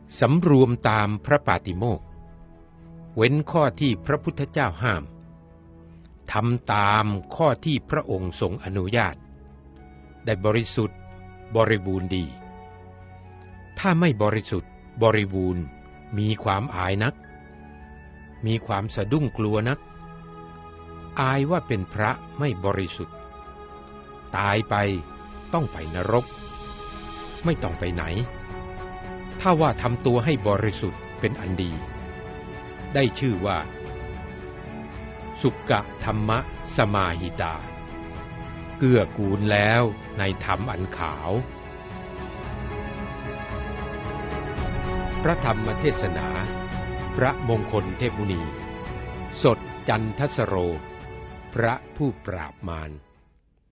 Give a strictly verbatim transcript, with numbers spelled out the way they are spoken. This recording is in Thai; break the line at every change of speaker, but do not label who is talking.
สำรวมตามพระปาติโมกข์เว้นข้อที่พระพุทธเจ้าห้ามทำตามข้อที่พระองค์ทรงอนุญาตได้บริสุทธิ์บริบูรณ์ดีถ้าไม่บริสุทธิ์บริบูรณ์มีความอายนักมีความสะดุ้งกลัวนักอายว่าเป็นพระไม่บริสุทธิ์ตายไปต้องไปนรกไม่ต้องไปไหนถ้าว่าทำตัวให้บริสุทธิ์เป็นอันดีได้ชื่อว่าสุกะธรรมะสมาหิตาเกื้อกูลแล้วในธรรมอันขาวพระธรรมเทศนาพระมงคลเทพมุนีสดจันทสโรพระผู้ปราบมาร